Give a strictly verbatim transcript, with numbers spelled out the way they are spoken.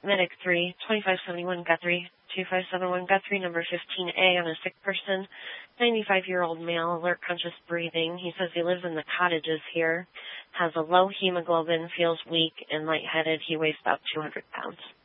Medic three, twenty-five seventy-one Guthrie, two five seven one Guthrie, number fifteen A on a sick person, ninety-five-year-old male, alert conscious breathing. He says he lives in the cottages here, has a low hemoglobin, feels weak and lightheaded. He weighs about two hundred pounds.